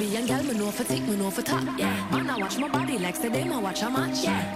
Caribbean girl, me know for tick, me know for top. Yeah, man, I watch my body like say them, I watch a match. Yeah,